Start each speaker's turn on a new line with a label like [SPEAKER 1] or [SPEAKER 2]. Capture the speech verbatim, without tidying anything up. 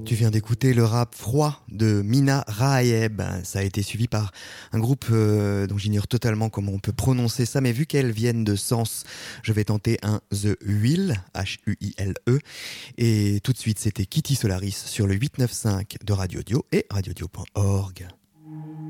[SPEAKER 1] Tu viens d'écouter le rap froid de Mina Raayeb. Ça a été suivi par un groupe euh, dont j'ignore totalement comment on peut prononcer ça, mais vu qu'elles viennent de Sens, je vais tenter un The Huile, H U I L E. Et tout de suite, c'était Kitty Solaris sur le huit neuf cinq de Radio Dio et radio dio point org.